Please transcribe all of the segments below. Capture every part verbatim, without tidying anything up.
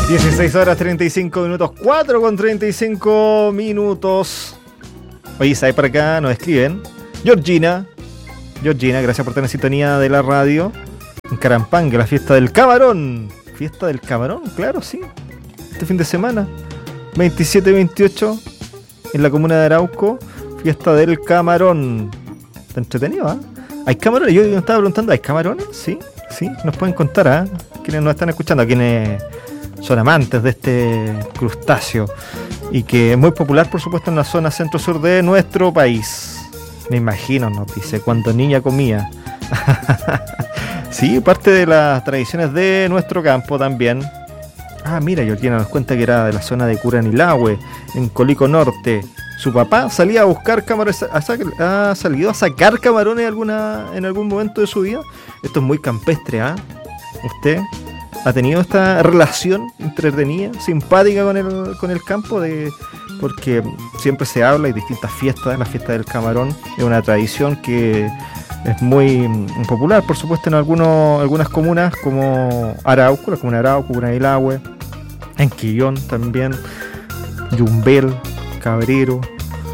dieciséis horas treinta y cinco minutos, cuatro con treinta y cinco minutos. Oye, ¿sabes? Para acá nos escriben Georgina. Georgina, gracias por tener sintonía de la radio. En Carampanga, la fiesta del camarón. Fiesta del camarón, claro, sí. Este fin de semana, veintisiete y veintiocho, en la comuna de Arauco, fiesta del camarón. Está entretenido, ¿eh? ¿Hay camarones? Yo me estaba preguntando, ¿hay camarones? Sí, sí, nos pueden contar, ¿eh? Quienes nos están escuchando, quienes son amantes de este crustáceo y que es muy popular, por supuesto, en la zona centro-sur de nuestro país. Me imagino, nos dice, cuando niña comía. Sí, parte de las tradiciones de nuestro campo también. Ah, mira, Georgina nos cuenta que era de la zona de Curanilahue, en Colico Norte. Su papá salía a buscar camarones, ha salido a sacar camarones alguna, en algún momento de su vida. Esto es muy campestre, ¿ah? ¿eh? ¿Usted ha tenido esta relación entretenida, simpática con el, con el campo? De, porque siempre se habla, hay distintas fiestas, la fiesta del camarón es una tradición que es muy popular, por supuesto, en algunos, algunas comunas como Arauco, la comuna de Arauco, Curanilahue, en Quillón también, Yumbel, Cabrero,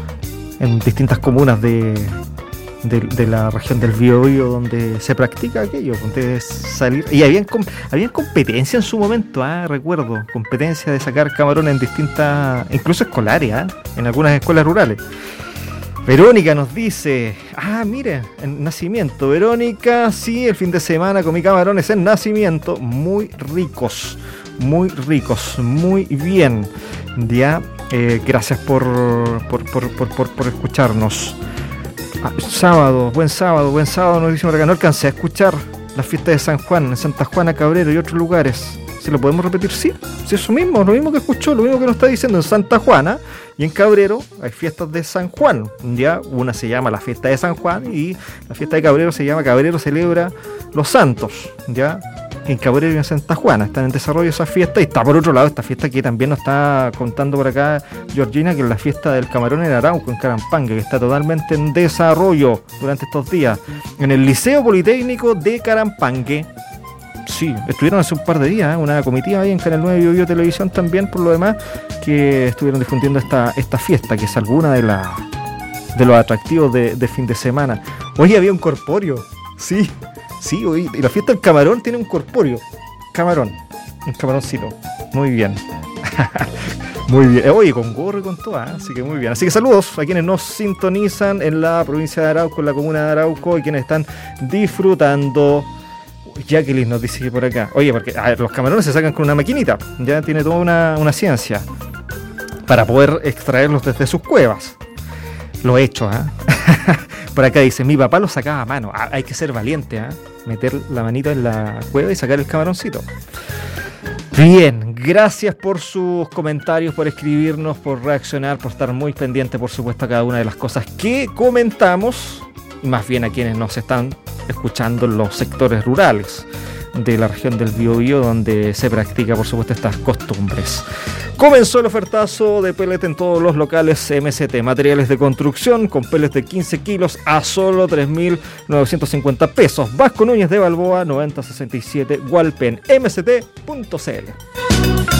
en distintas comunas de, de, de la región del Biobío donde se practica aquello, donde salir, y habían, habían competencia en su momento, ¿eh? Recuerdo, competencia de sacar camarones en distintas, incluso escolares, ¿eh? En algunas escuelas rurales. Verónica nos dice, ah, mire, en Nacimiento, Verónica, sí, el fin de semana comí camarones en Nacimiento, muy ricos, muy ricos, muy bien, ya, eh, gracias por, por, por, por, por, por escucharnos. Ah, sábado, buen sábado, buen sábado, nos dice por acá, no alcancé a escuchar la fiesta de San Juan, en Santa Juana, Cabrero y otros lugares. ¿Se lo podemos repetir? Sí, sí, eso mismo, lo mismo que escuchó, lo mismo que nos está diciendo. En Santa Juana y en Cabrero hay fiestas de San Juan. Ya una se llama la fiesta de San Juan y la fiesta de Cabrero se llama Cabrero celebra los santos. Ya en Cabrero y en Santa Juana están en desarrollo esa fiesta. Y está por otro lado esta fiesta que también nos está contando por acá Georgina, que es la fiesta del camarón en Arauco, en Carampanga, que está totalmente en desarrollo durante estos días en el Liceo Politécnico de Carampangue. Sí, estuvieron hace un par de días, ¿eh? Una comitiva ahí en Canal nueve Biobío Televisión también, por lo demás, que estuvieron difundiendo esta, esta fiesta, que es alguna de, la, de los atractivos de, de fin de semana. Hoy había un corpóreo, sí, sí, hoy, y la fiesta del camarón tiene un corpóreo, camarón, un camaroncito, muy bien. Muy bien, oye, con gorro y con todo, ¿eh? Así que muy bien. Así que saludos a quienes nos sintonizan en la provincia de Arauco, en la comuna de Arauco, y quienes están disfrutando. Jacqueline nos dice que por acá, oye, porque a ver, los camarones se sacan con una maquinita, ya tiene toda una, una ciencia para poder extraerlos desde sus cuevas. Lo he hecho, ¿eh? Por acá dice, mi papá los sacaba a mano. Ah, hay que ser valiente, ¿eh? Meter la manita en la cueva y sacar el camaroncito. Bien, gracias por sus comentarios, por escribirnos, por reaccionar, por estar muy pendiente, por supuesto, a cada una de las cosas que comentamos, y más bien a quienes nos están escuchando en los sectores rurales de la región del Biobío, donde se practica, por supuesto, estas costumbres. Comenzó el ofertazo de pellet en todos los locales M C T, materiales de construcción, con pellets de quince kilos a solo tres mil novecientos cincuenta pesos. Vasco Núñez de Balboa, noventa sesenta y siete, Hualpén, m c t punto c l.